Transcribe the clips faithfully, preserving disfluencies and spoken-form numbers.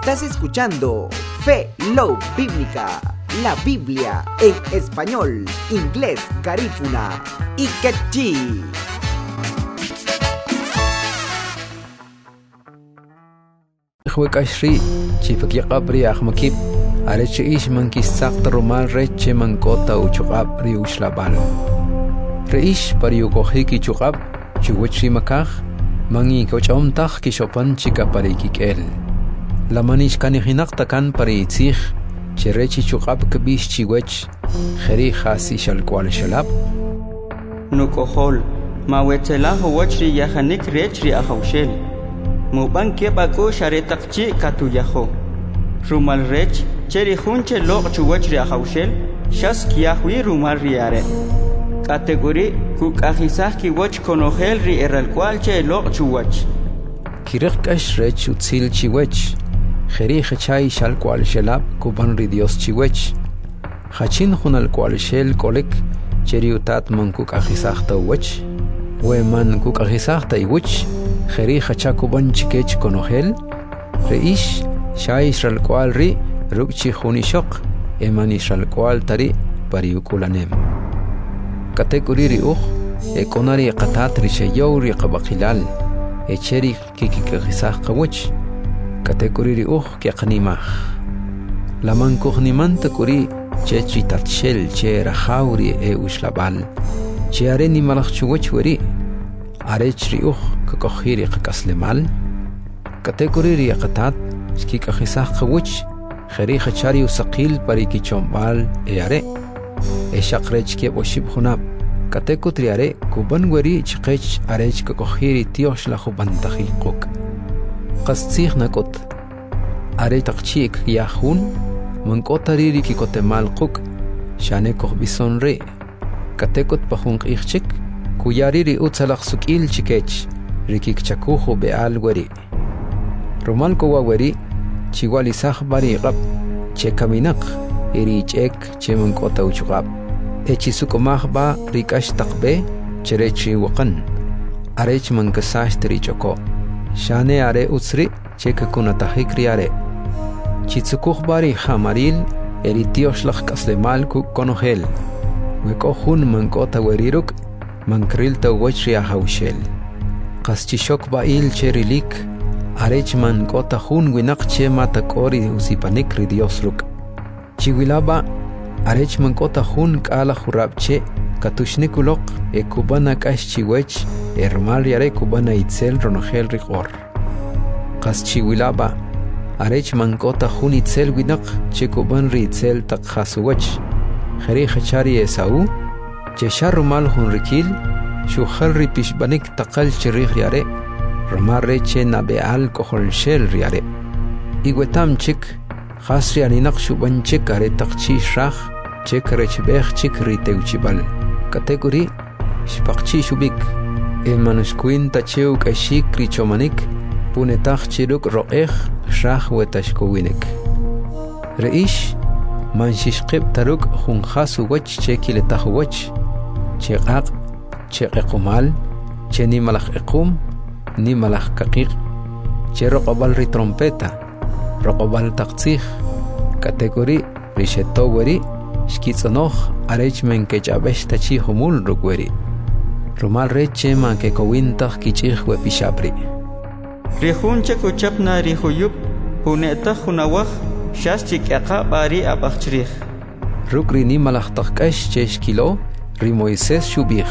Estás escuchando Fe Love Bíblica, la Biblia en español, inglés, garífuna y quechí. Huekashri, chifakiyabri ahmakip, areche ish mankisakt romal reche mankota uchukab riushlabal. Reish pariukohiki chukab, chuwechri makach, mangi kochomtach kishopan chikaparikik el. La manish kanihinaktakan pariitzich, cherechi chukab kabish chiwech, kheri khasi shalkwal shalab. Nukohol, mawetelaho wachri yahanik rechri ahaushel. Muban kebako sharetakchi katuyaho. Rumal rech, cheri hunche lok chuwachri ahaushel, shas kiahui rumal riare. Category kukajisah kiwach konogel ri eralkwalche lok chuwach. Kirikash rech utzil chiwech. Kheri khachai shal kwal shelab kuban ri Dios chiwech. Khachin hunal kwal shel kolek cheri utat man kukajisah tawech. We man kukajisah taiwech. Kheri khacha kuban chikech konogel. Reish shai shal kwal ri rukchi hunishok. Eman shal kwal tari pariukulanem. Category ri uch ekonari qatat ri shayow ri qabaqilal. Echeri kikikajisah qawech. Category ri uch kiaqnimah. Laman kuhnimanta kuri chechi tatshel che rahauri e ushlabal. Che areni malach chuwech weri. Arech ri uch kakohiri qakaslemal. Category ri qatat kikajisah qawech. Kheri khachari usaqil pariki chombal e are. E shakrech ke boshib khunab. Category are kuban weri chqech arech kakohiri tiosh la khuban taqiquk. Qastsih nakot are taqchik yahun mankotari ki kotemal quk shane kohbison re katekot pahun qixchik kuyari ri utsalaq sukil chikech rikik chakuhu beal weri romal ko weri chiwali sahbari qab che kaminak iri chek che mankota uchqab echi sukomah ba rikash taqbe cherechi waqan arech mankasash tri choko Shane are utsri cheka kunatahik riare. Chitsukuh bari hamaril eritiosh lach kaslemal ku konogel. Weko hun mankota weriruk mankril ta wachria haushel. Qaschishok bail cherilik arech mankota hun winak che matakori usipanik ridiosruk. Chiwilaba arech mankota hun kala hurabche katushnikulok e kubana kash chiwech ermal yare kubana itzel ronogel rigor. Qas chiwilaba arech mankota hun itzel winak che kuban ri itzel takhasuwech. Kheri khachari esau che sharumal hun rikil shukhal ri pishbanik taqal chirih yare ramare che nabeal kohol shel yare. Igwetam chik khasri aninak shuban chik are taqchi shrakh che karech bech chik ri teuchibal. Category shpaqchi shubik e manuskuin tacheu kashik richomanik punetach chiruk ro'ech shah wetashkowinek reish manshishqib taruk khunkhas wach chekiletah wach cheqaq cheqqumal cheni malakh iqum ni malakh kaqiq cheroqbal ri trompeta roqbal taqtsikh category rishetoweri Shkitzanoch arech men kechabesh tachi humul rukweri. Rumal reche man ke kowintach kichich we pishapri. Rihunche kuchapna rihuyup huneta hunawach shashchik yaqa bari abachchrich. Rukri ni malachtakash chesh kilo ri Moises shubich.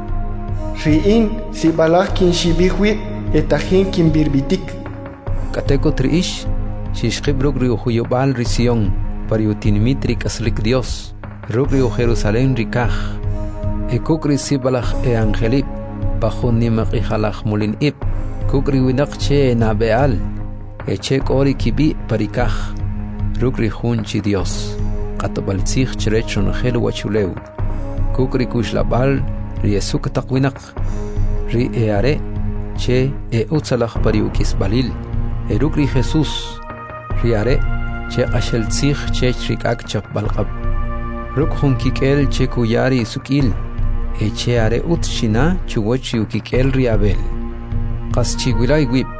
Riin si balach kin shibihwi etahin kin birbitik. Kateko triish shishqib rukri uhuyubal rision. Pariutin mitrik aslik Dios, rukri o Jerusalén rikaj, e kukri sibalach e angelip, bajun nimak ijalach mulin ip, kukri winak che nabeal, e chek ori kibi parikaj, rukri hunchi Dios, katabaltzich cherechon gel wachuleu, kukri kushlabal riesuk takwinak, ri e are, che e utzalach pariukis balil, e rukri Jesús, ri are, che ashel tzich che trikak chap balqab ruk hun kikel che kuyari sukil e che are ut shina chuwach yukikel riabel qas chigulay wib